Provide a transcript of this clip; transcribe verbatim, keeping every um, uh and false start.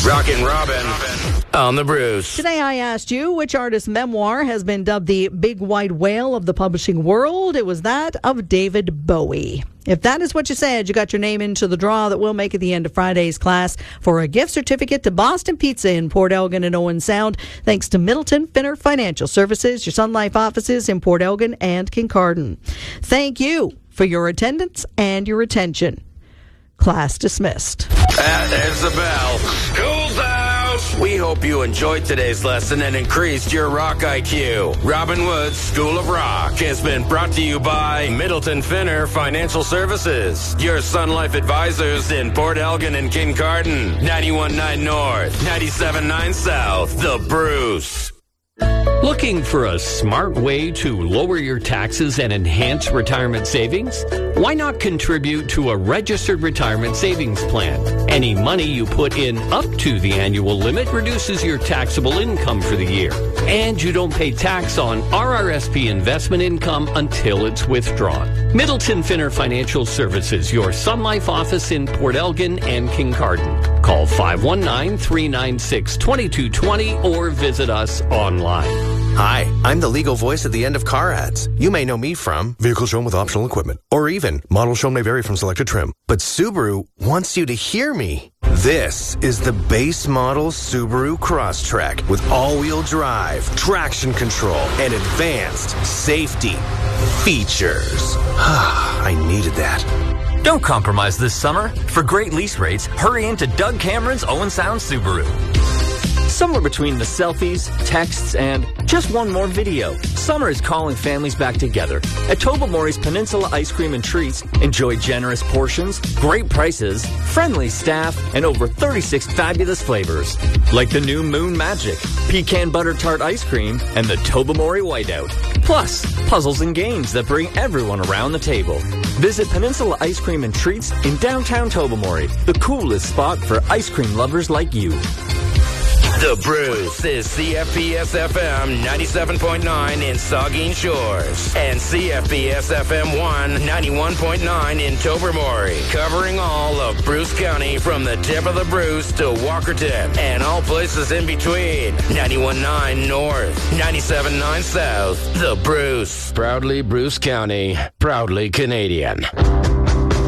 Rockin' Robin on the Bruce. Today I asked you which artist's memoir has been dubbed the big white whale of the publishing world. It was that of David Bowie. If that is what you said, you got your name into the draw that we'll make at the end of Friday's class for a gift certificate to Boston Pizza in Port Elgin and Owen Sound, thanks to Middleton Finner Financial Services, your Sun Life offices in Port Elgin and Kincardine. Thank you for your attendance and your attention. Class dismissed. Ah, there's the bell. School's out! We hope you enjoyed today's lesson and increased your rock I Q. Robin Wood's School of Rock has been brought to you by Middleton Finner Financial Services, your Sun Life advisors in Port Elgin and Kincardine. ninety-one point nine North, ninety-seven point nine South, The Bruce. Looking for a smart way to lower your taxes and enhance retirement savings? Why not contribute to a registered retirement savings plan? Any money you put in up to the annual limit reduces your taxable income for the year. And you don't pay tax on R R S P investment income until it's withdrawn. Middleton Finner Financial Services, your Sun Life office in Port Elgin and Kincardine. Call five one nine, three nine six, two two two zero or visit us online. Hi, I'm the legal voice at the end of car ads. You may know me from vehicles shown with optional equipment, or even models shown may vary from selected trim. But Subaru wants you to hear me. This is the base model Subaru Crosstrek with all-wheel drive, traction control, and advanced safety features. I needed that. Don't compromise this summer. For great lease rates, hurry into Doug Cameron's Owen Sound Subaru. Somewhere between the selfies, texts, and just one more video, summer is calling families back together. At Tobermory's Peninsula Ice Cream and Treats, enjoy generous portions, great prices, friendly staff, and over thirty-six fabulous flavors. Like the new Moon Magic, Pecan Butter Tart Ice Cream, and the Tobermory Whiteout. Plus, puzzles and games that bring everyone around the table. Visit Peninsula Ice Cream and Treats in downtown Tobermory, the coolest spot for ice cream lovers like you. The Bruce is C F P S F M ninety-seven point nine in Saugeen Shores and C F P S F M one ninety-one point nine in Tobermory, covering all of Bruce County from the tip of the Bruce to Walkerton and all places in between. ninety-one point nine North, ninety-seven point nine South. The Bruce. Proudly Bruce County, proudly Canadian.